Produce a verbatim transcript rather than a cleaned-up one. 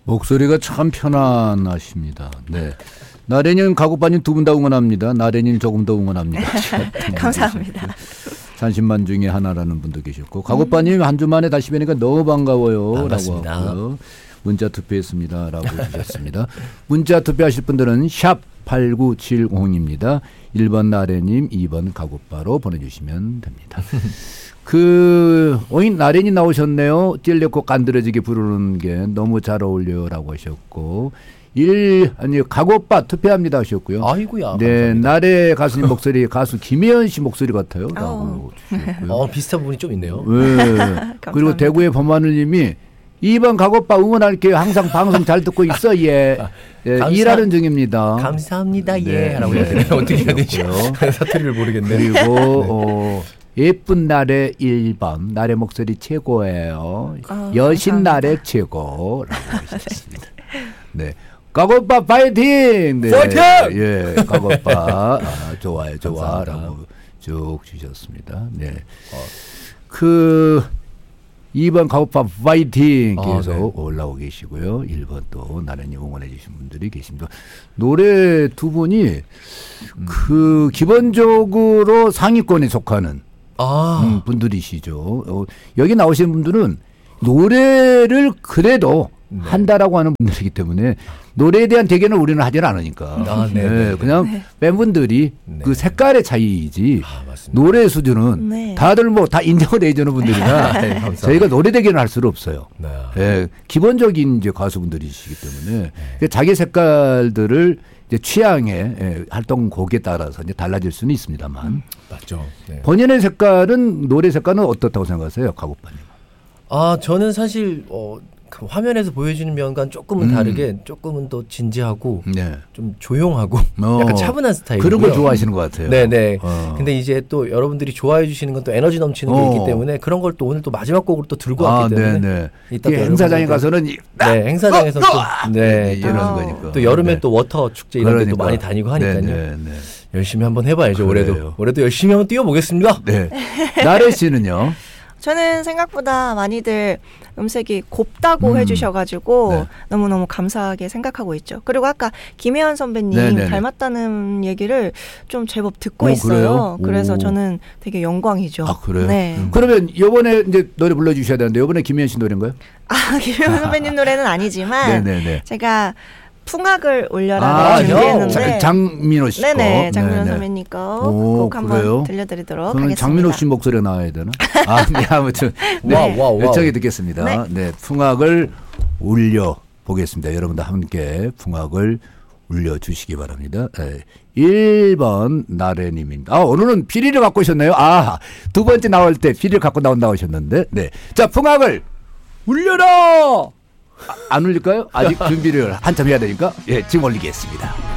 목소리가 참 편안하십니다. 네. 나래님, 가고빠님 두 분 다 응원합니다. 나래님 조금 더 응원합니다. 감사합니다. 삼십만 중에 하나라는 분도 계셨고, 가고빠님 한 주 만에 다시 뵈니까 너무 반가워요. 반갑습니다. 라고 하고요. 문자 투표했습니다. 라고 주셨습니다. 문자 투표하실 분들은 샵 팔구칠공입니다. 일 번 나래님, 이 번 가고빠로 보내주시면 됩니다. 그 오인 나래님 나오셨네요. 찔렸고 간드러지게 부르는 게 너무 잘 어울려라고 하셨고, 일 아니 가고빠 투표합니다 하셨고요. 아이고야. 네, 나래 가수님 목소리 가수 김혜연 씨 목소리 같아요. 라고 주셨고요. 어, 비슷한 부분이 좀 있네요. 네. 그리고 대구의 범하늘님이 이 번 가고빠 응원할게요. 항상 방송 잘 듣고 있어. 예. 예 감사, 일하는 중입니다. 감사합니다. 예. 네. 라고 해야 되나요? 어떻게 해야 되죠? 사투리를 모르겠네. 그리고 어, 예쁜 날의 일 번 나래 목소리 최고예요. 아, 여신 나래 최고라고 하셨습니다. 네. 가고빠 파이팅! 네. 파이팅! 예, 가고빠 아, 좋아요, 좋아라고 쭉 주셨습니다. 네. 어. 그 이 번 가고파 파이팅 계속 아, 네. 올라오고 계시고요. 일 번 또 나래님 응원해 주신 분들이 계십니다. 노래 두 분이 음. 그 기본적으로 상위권에 속하는 아. 음, 분들이시죠. 어, 여기 나오신 분들은 노래를 그래도 네. 한다라고 하는 분들이기 때문에 노래에 대한 대결은 우리는 하지는 않으니까 아, 네, 네, 그냥 네. 팬분들이 네. 그 색깔의 차이이지 아, 노래 수준은 네. 다들 뭐 다 인정을 해주는 분들이라 네, 저희가 노래 대결을 할 수는 없어요. 네. 네, 기본적인 이제 가수분들이시기 때문에 네. 자기 색깔들을 이제 취향의 예, 활동곡에 따라서 이제 달라질 수는 있습니다만 음. 맞죠. 네. 본인의 색깔은 노래 색깔은 어떻다고 생각하세요, 가고빠님? 아 저는 사실 어, 그 화면에서 보여주는 면과는 조금은 음. 다르게 조금은 더 진지하고 네. 좀 조용하고 어. 약간 차분한 스타일이고요. 그런 걸 좋아하시는 것 같아요. 네네. 어. 근데 이제 또 여러분들이 좋아해 주시는 건 또 에너지 넘치는 게 어. 있기 때문에 그런 걸 또 오늘 또 마지막 곡으로 또 들고 아, 왔기 때문에 네네. 이따 또 행사장에 여러분들도- 가서는 네 행사장에서 또 네, 이런 또, 거니까. 또 여름에 네. 또 워터 축제 이런 데도 그러니까. 많이 다니고 하니까요. 네네. 열심히 한번 해봐야죠. 그래요. 올해도 올해도 열심히 한번 뛰어보겠습니다. 네. 나래 씨는요? 저는 생각보다 많이들 음색이 곱다고 음. 해주셔가지고 네. 너무너무 감사하게 생각하고 있죠. 그리고 아까 김혜연 선배님 네네네. 닮았다는 얘기를 좀 제법 듣고 오, 있어요. 그래요? 그래서 오. 저는 되게 영광이죠. 아, 그래요? 네. 음. 그러면 이번에 이제 노래 불러주셔야 되는데 이번에 김혜연 씨 노래인가요? 아, 김혜연 선배님 노래는 아니지만 네네네. 제가 풍악을 올려라 아, 준비했는데 자, 장민호 씨 거. 네네 장민호 네네. 선배님 거 오, 꼭 한번 그래요? 들려드리도록 그러면 하겠습니다. 장민호 씨 목소리가 나와야 되나? 아, 네, 아무튼 네, 와우, 와우, 와우. 열정이 듣겠습니다. 네. 네. 풍악을 울려 보겠습니다. 여러분들 함께 풍악을 울려주시기 바랍니다. 네. 일 번 나래님입니다. 아, 오늘은 피리를 갖고 오셨네요. 아, 두 번째 나올 때 피리를 갖고 나온다고 하셨는데. 네. 자, 풍악을 울려라! 아, 안 울릴까요? 아직 준비를 한참 해야 되니까. 예, 지금 올리겠습니다.